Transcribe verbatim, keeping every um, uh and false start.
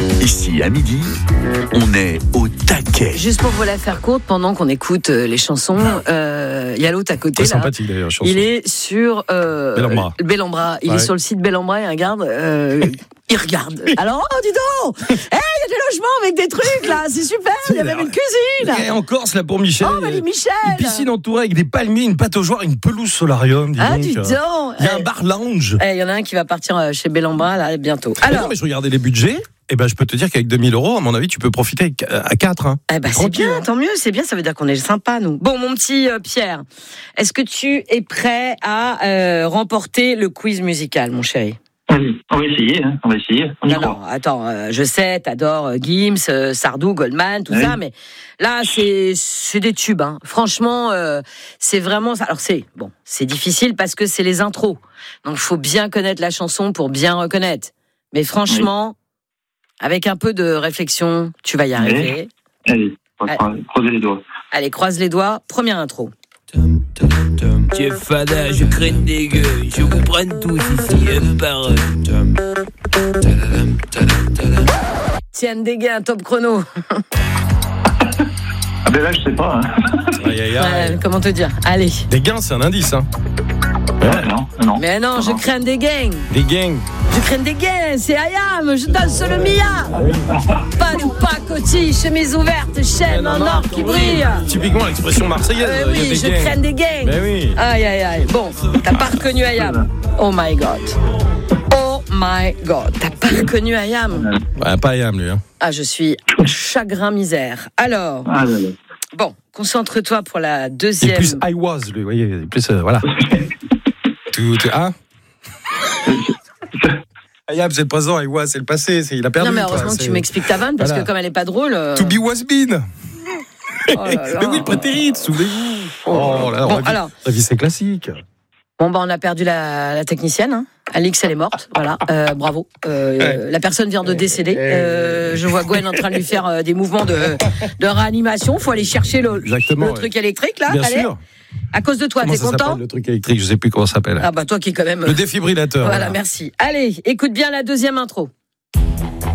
Ici, à midi, on est au taquet. Juste pour vous la faire courte, pendant qu'on écoute euh, les chansons, euh, il y a l'autre à côté. Très là. sympathique d'ailleurs, chanson. Il est sur euh, Bellambra. Bellambra. Il Ouais. est sur le site Bellambra et regarde. Euh, il regarde. Alors, oh, dis donc, il hey, y a des logements avec des trucs là, c'est super. Il y a même une cuisine. Et en Corse, là, pour Michel. Oh, bah, dis Michel. Une piscine entourée avec des palmiers, une pataugeoire, une pelouse solarium. Dis Ah, donc. dis donc. Il y a un Eh, bar lounge. eh, il y en a un qui va partir euh, chez Bellambra là bientôt. Mais Alors, non, mais je regardais les budgets. Et ben, je peux te dire qu'avec deux mille euros, à mon avis, tu peux profiter avec- à quatre. Hein. eh ben, c'est Tranquille, bien, hein. tant mieux, c'est bien, ça veut dire qu'on est sympa, nous. Bon, mon petit euh, Pierre, est-ce que tu es prêt à euh, remporter le quiz musical, mon chéri? Allez, on va essayer, hein, on va essayer. On y Non, croit. non, attends, euh, je sais, t'adores euh, Gims, euh, Sardou, Goldman, tout Oui. ça, mais là, c'est c'est des tubes. Hein. Franchement, euh, c'est vraiment ça. Alors, c'est bon, c'est difficile parce que c'est les intros. Donc, il faut bien connaître la chanson pour bien reconnaître. Mais franchement, avec un peu de réflexion, tu vas y arriver. Allez, on va Allez. croiser les doigts. Allez, croise les doigts. Première intro. Chef Fada, je craigne des gueules, je vous prenne tous ici, un par un. Tiens, des gars, top chrono. Ah ben là, je sais pas. Hein. Aïe, aïe, aïe. Ouais, comment te dire? Allez. Des gains, c'est un indice. Hein. Ouais, non, non. Mais non, je crains des gangs. Des gangs. Je crains des gangs, c'est Ayam, je danse le Mia. Pas de pacotille, chemise ouverte, chaîne en or qui brille. Typiquement l'expression marseillaise. Euh, il y a oui, des je gangs. crains des gangs. Ben oui. Aïe, aïe, aïe. Bon, t'as pas reconnu Ayam. Oh my God. Oh my God. T'as pas reconnu Ayam. Ouais, pas Ayam, lui. Hein. Ah, je suis chagrin misère. Alors, Ah là là. bon, concentre-toi pour la Il est deuxième. plus I was, lui. Vous voyez, il est plus. euh, voilà. tout, tout, hein Ayam, c'est le présent. I was, c'est le passé. C'est, il a perdu. Non, mais quoi, heureusement que c'est- tu m'expliques ta vanne, parce Voilà. que comme elle est pas drôle. euh, To be was been. oh là là. Mais oui, le prétérit, souvenez-vous. Oh, là, Bon, on a vu- alors. on a vu, c'est classique. Bon, bah, on a perdu la, la technicienne. Hein. Alix, elle est morte. Voilà, euh, bravo. Euh, la personne vient de décéder. Euh, je vois Gwen en train de lui faire euh, des mouvements de, de réanimation. Faut aller chercher le, Exactement, le ouais. truc électrique, là. Bien Allez. sûr. À cause de toi, Comment t'es ça content? s'appelle, le truc électrique, je sais plus comment ça s'appelle. Ah, bah, toi qui est quand même. Le défibrillateur. Voilà, merci. Allez, écoute bien la deuxième intro.